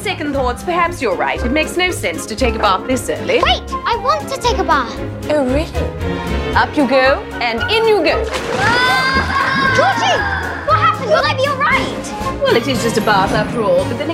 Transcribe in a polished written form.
second thoughts, perhaps you're right. It makes no sense to take a bath this early. Wait, I want to take a bath. Oh, really? Up you go, and in you go. Georgie, what happened? Will I be all right? Well, it is just a bath after all, but then